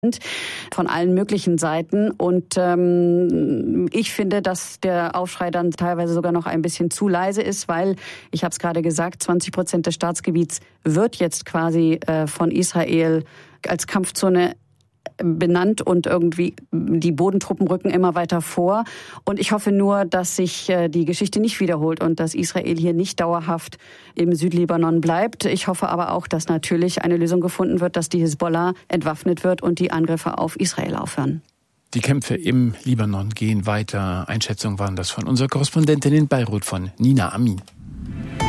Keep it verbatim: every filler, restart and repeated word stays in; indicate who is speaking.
Speaker 1: von allen möglichen Seiten. Und ähm, ich finde, dass der Aufschrei dann teilweise sogar noch ein bisschen zu leise ist, weil, ich habe es gerade gesagt, zwanzig Prozent des Staatsgebiets wird jetzt quasi äh, von Israel als Kampfzone benannt und irgendwie die Bodentruppen rücken immer weiter vor. Und ich hoffe nur, dass sich äh, die Geschichte nicht wiederholt und dass Israel hier nicht dauerhaft im Südlibanon bleibt. Ich hoffe aber auch, dass natürlich eine Lösung gefunden wird, dass die Hisbollah entwaffnet wird und die Angriffe auf Israel aufhören.
Speaker 2: Die Kämpfe im Libanon gehen weiter. Einschätzungen waren das von unserer Korrespondentin in Beirut, von Nina Amin.